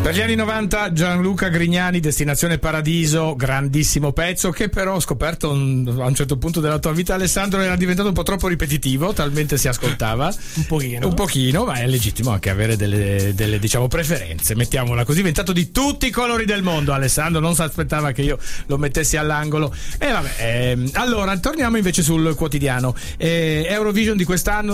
Per gli anni 90 Gianluca Grignani, Destinazione Paradiso, grandissimo pezzo che però ho scoperto a un certo punto della tua vita, Alessandro, era diventato un po' troppo ripetitivo, talmente si ascoltava. Un pochino, ma è legittimo anche avere delle diciamo preferenze, mettiamola così. Diventato di tutti i colori del mondo, Alessandro non si aspettava che io lo mettessi all'angolo. Allora torniamo invece sul quotidiano. Eurovision di quest'anno,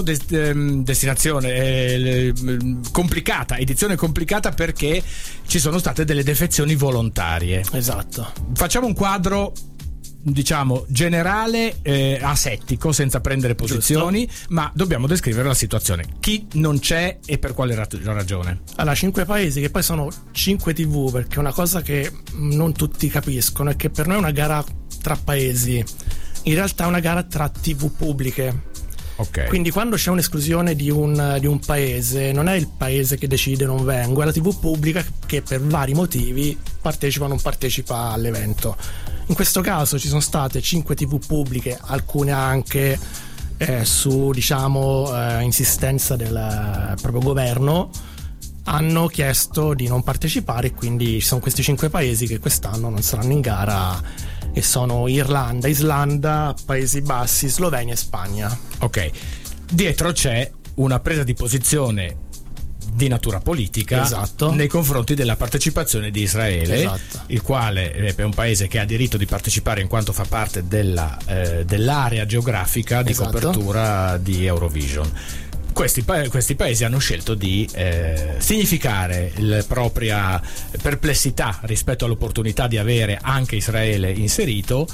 destinazione complicata, edizione complicata perché ci sono state delle defezioni volontarie. Esatto. Facciamo un quadro diciamo generale, asettico, senza prendere posizioni. Giusto. Ma dobbiamo descrivere la situazione. Chi non c'è e per quale ragione? Allora, 5 paesi, che poi sono 5 TV, perché una cosa che non tutti capiscono è che per noi è una gara tra paesi, in realtà è una gara tra TV pubbliche. Okay. Quindi quando c'è un'esclusione di un paese, non è il paese che decide non vengo, è la TV pubblica che per vari motivi partecipa o non partecipa all'evento. In questo caso ci sono state 5 TV pubbliche, alcune anche su insistenza del proprio governo, hanno chiesto di non partecipare, quindi ci sono questi 5 paesi che quest'anno non saranno in gara, e sono Irlanda, Islanda, Paesi Bassi, Slovenia e Spagna. Ok, dietro c'è una presa di posizione di natura politica, esatto, nei confronti della partecipazione di Israele, esatto, il quale è un paese che ha diritto di partecipare in quanto fa parte dell'area geografica di, esatto, copertura di Eurovision. Questi paesi hanno scelto di significare la propria perplessità rispetto all'opportunità di avere anche Israele inserito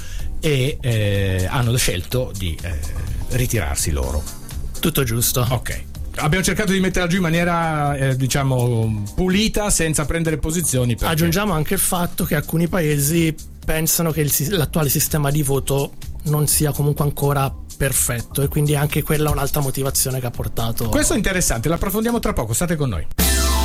e hanno scelto di ritirarsi loro. Tutto giusto. Ok. Abbiamo cercato di metterla giù in maniera pulita, senza prendere posizioni. Perché... Aggiungiamo anche il fatto che alcuni paesi pensano che l'attuale sistema di voto non sia comunque ancora perfetto, e quindi anche quella è un'altra motivazione che ha portato. Questo è interessante, lo approfondiamo tra poco, state con noi.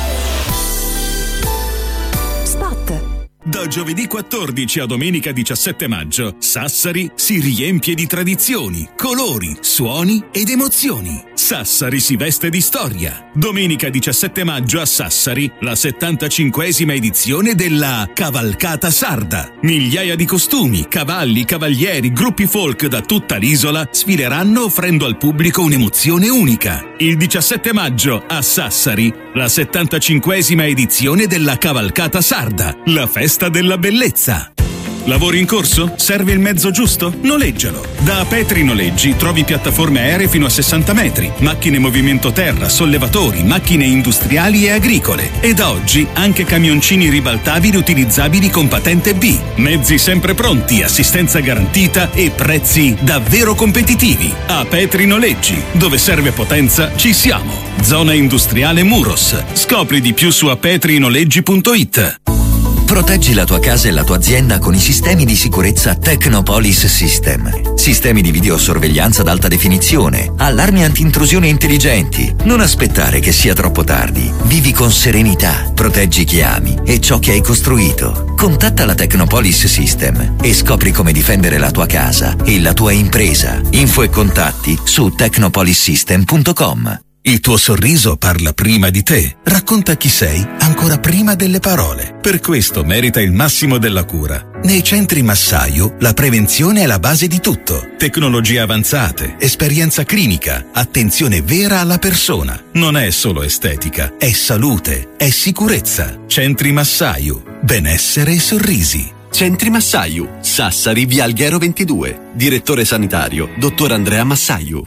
Da giovedì 14 a domenica 17 maggio, Sassari si riempie di tradizioni, colori, suoni ed emozioni. Sassari si veste di storia. Domenica 17 maggio a Sassari, la 75esima edizione della Cavalcata Sarda. Migliaia di costumi, cavalli, cavalieri, gruppi folk da tutta l'isola sfileranno offrendo al pubblico un'emozione unica. Il 17 maggio a Sassari, la 75esima edizione della Cavalcata Sarda, la festa della bellezza. Lavori in corso? Serve il mezzo giusto? Noleggialo. Da Petri Noleggi trovi piattaforme aeree fino a 60 metri, macchine movimento terra, sollevatori, macchine industriali e agricole. E da oggi anche camioncini ribaltabili utilizzabili con patente B. Mezzi sempre pronti, assistenza garantita e prezzi davvero competitivi. A Petri Noleggi, dove serve potenza, ci siamo. Zona industriale Muros. Scopri di più su apetrinoleggi.it. Proteggi la tua casa e la tua azienda con i sistemi di sicurezza Technopolis System. Sistemi di videosorveglianza ad alta definizione, allarmi anti-intrusione intelligenti. Non aspettare che sia troppo tardi. Vivi con serenità, proteggi chi ami e ciò che hai costruito. Contatta la Technopolis System e scopri come difendere la tua casa e la tua impresa. Info e contatti su technopolissystem.com. Il tuo sorriso parla prima di te, racconta chi sei ancora prima delle parole. Per questo merita il massimo della cura. Nei centri Massaio la prevenzione è la base di tutto. Tecnologie avanzate, esperienza clinica, attenzione vera alla persona. Non è solo estetica, è salute, è sicurezza. Centri Massaio, benessere e sorrisi. Centri Massaio, Sassari, via Alghero 22. Direttore sanitario, dottor Andrea Massaio.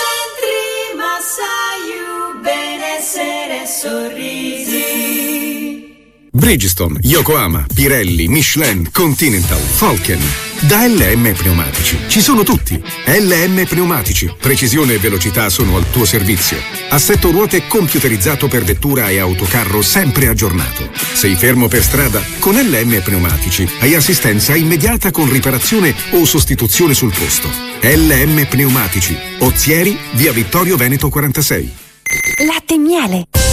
Sorrisi. Bridgestone, Yokohama, Pirelli, Michelin, Continental, Falken. Da LM Pneumatici ci sono tutti. LM Pneumatici, precisione e velocità sono al tuo servizio. Assetto ruote computerizzato per vettura e autocarro sempre aggiornato. Sei fermo per strada? Con LM Pneumatici hai assistenza immediata con riparazione o sostituzione sul posto. LM Pneumatici, Ozieri, via Vittorio Veneto 46. Latte e miele.